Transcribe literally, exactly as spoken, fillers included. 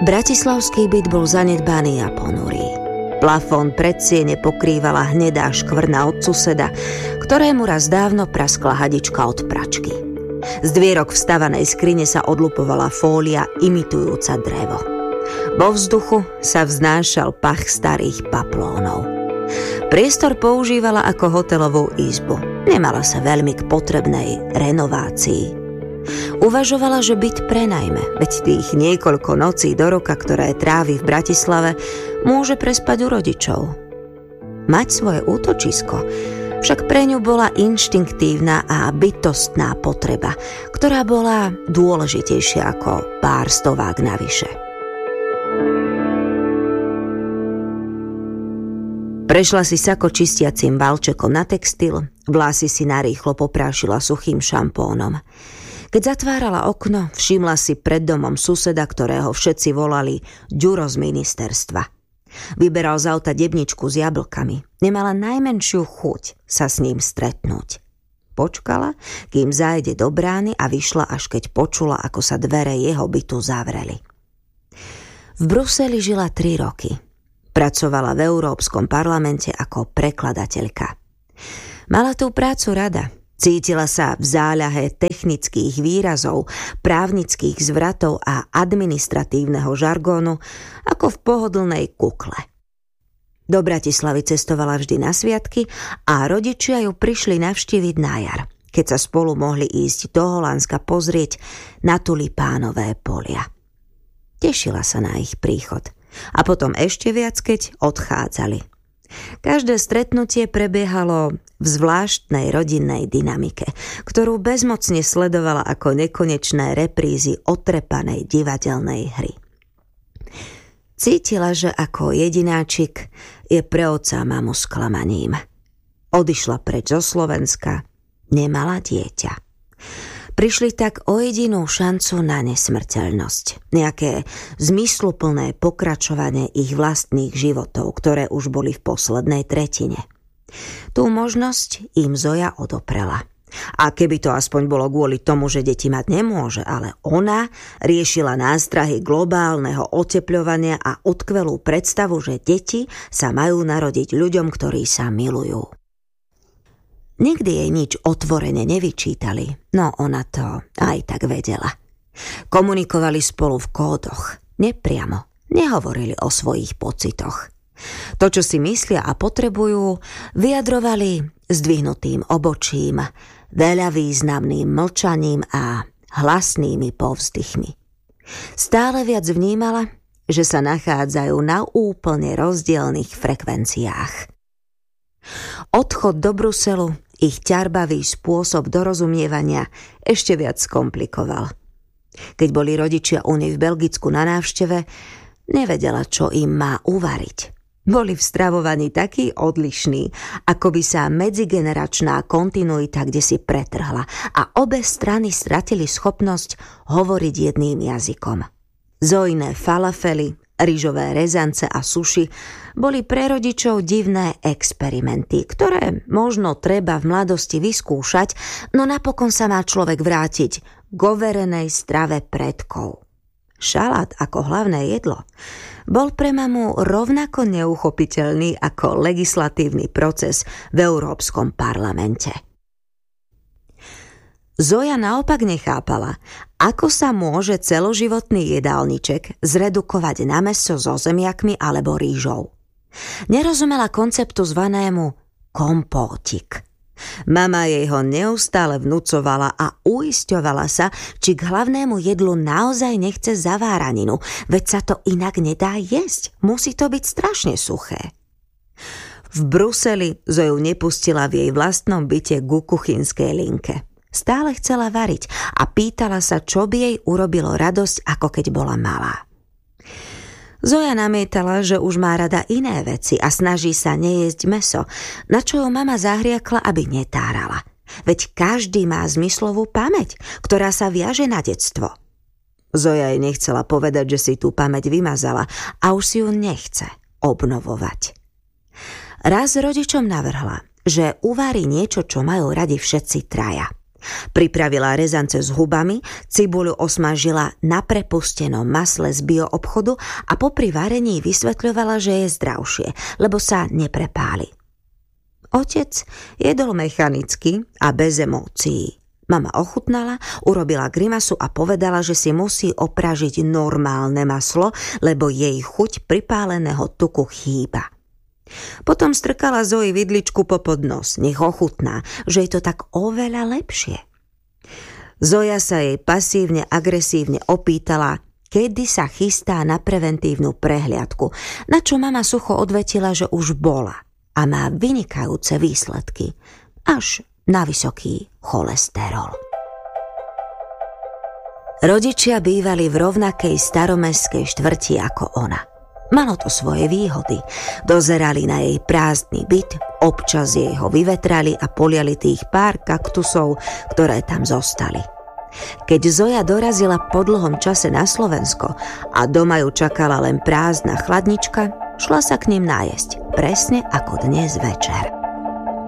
Bratislavský byt bol zanedbaný a ponurý. Plafón predsiene pokrývala hnedá škvrna od suseda, ktorému raz dávno praskla hadička od pračky. Z dvierok vstavanej skrine sa odlupovala fólia imitujúca drevo. Vo vzduchu sa vznášal pach starých paplónov. Priestor používala ako hotelovú izbu. Nemala sa veľmi k potrebnej renovácii. Uvažovala, že byt prenajme, veď tých niekoľko nocí do roka, ktoré trávi v Bratislave, môže prespať u rodičov. Mať svoje útočisko však pre ňu bola inštinktívna a bytostná potreba, ktorá bola dôležitejšia ako pár stovák navyše. Prešla si sako čistiacim valčekom na textil, vlasy si narýchlo poprášila suchým šampónom. Keď zatvárala okno, všimla si pred domom suseda, ktorého všetci volali Ďuro z ministerstva. Vyberal z auta debničku s jablkami. Nemala najmenšiu chuť sa s ním stretnúť. Počkala, kým zájde do brány a vyšla, až keď počula, ako sa dvere jeho bytu zavreli. V Bruseli žila tri roky. Pracovala v Európskom parlamente ako prekladateľka. Mala tú prácu rada. Cítila sa v záľahe technických výrazov, právnických zvratov a administratívneho žargónu ako v pohodlnej kukle. Do Bratislavy cestovala vždy na sviatky a rodičia ju prišli navštíviť na jar, keď sa spolu mohli ísť do Holandska pozrieť na tulipánové polia. Tešila sa na ich príchod a potom ešte viac, keď odchádzali. Každé stretnutie prebiehalo v zvláštnej rodinnej dynamike, ktorú bezmocne sledovala ako nekonečné reprízy otrepanej divadelnej hry. Cítila, že ako jedináčik je pre otca mamu sklamaním. Odišla preč zo Slovenska, nemala dieťa. Prišli tak o jedinú šancu na nesmrteľnosť, nejaké zmysluplné pokračovanie ich vlastných životov, ktoré už boli v poslednej tretine. Tú možnosť im Zoja odoprela. A keby to aspoň bolo kvôli tomu, že deti mať nemôže, ale ona riešila nástrahy globálneho otepľovania a utkvelú predstavu, že deti sa majú narodiť ľuďom, ktorí sa milujú. Nikdy jej nič otvorene nevyčítali, no ona to aj tak vedela. Komunikovali spolu v kódoch, nepriamo, nehovorili o svojich pocitoch. To, čo si myslia a potrebujú, vyjadrovali zdvihnutým obočím, veľa významným mlčaním a hlasnými povzdychmi. Stále viac vnímala, že sa nachádzajú na úplne rozdielnych frekvenciách. Odchod do Bruselu ich ťarbavý spôsob dorozumievania ešte viac skomplikoval. Keď boli rodičia u nej v Belgicku na návšteve, nevedela, čo im má uvariť. Boli v stravovaní takí odlišní, ako by sa medzigeneračná kontinuita kdesi pretrhla a obe strany stratili schopnosť hovoriť jedným jazykom. Zojné falafely, ryžové rezance a suši boli pre rodičov divné experimenty, ktoré možno treba v mladosti vyskúšať, no napokon sa má človek vrátiť k overenej strave predkov. Šalát ako hlavné jedlo bol pre mamu rovnako neuchopiteľný ako legislatívny proces v Európskom parlamente. Zoja naopak nechápala, ako sa môže celoživotný jedálniček zredukovať na mäso so zemiakmi alebo rýžou. Nerozumela konceptu zvanému kompótik. Mama jej ho neustále vnúcovala a uisťovala sa, či k hlavnému jedlu naozaj nechce zaváraninu, veď sa to inak nedá jesť, musí to byť strašne suché. V Bruseli Zoju nepustila v jej vlastnom byte ku kuchynskej linke. Stále chcela variť a pýtala sa, čo by jej urobilo radosť, ako keď bola malá. Zoja namietala, že už má rada iné veci a snaží sa nejesť mäso, na čo ju mama zahriakla, aby netárala. Veď každý má zmyslovú pamäť, ktorá sa viaže na detstvo. Zoja jej nechcela povedať, že si tú pamäť vymazala a už si ju nechce obnovovať. Raz rodičom navrhla, že uvarí niečo, čo majú radi všetci traja. Pripravila rezance s hubami, cibuľu osmažila na prepustenom masle z bioobchodu a popri varení vysvetľovala, že je zdravšie, lebo sa neprepáli. Otec jedol mechanicky a bez emócií. Mama ochutnala, urobila grimasu a povedala, že si musí opražiť normálne maslo, lebo jej chuť pripáleného tuku chýba. Potom strkala Zoji vidličku popod nos, nech ochutná, že je to tak oveľa lepšie. Zoja sa jej pasívne, agresívne opýtala, kedy sa chystá na preventívnu prehliadku, na čo mama sucho odvetila, že už bola a má vynikajúce výsledky, až na vysoký cholesterol. Rodičia bývali v rovnakej staromestskej štvrti ako ona. Malo to svoje výhody. Dozerali na jej prázdny byt, občas jej ho vyvetrali a poliali tých pár kaktusov, ktoré tam zostali. Keď Zoja dorazila po dlhom čase na Slovensko a doma ju čakala len prázdna chladnička, šla sa k ním nájsť, presne ako dnes večer.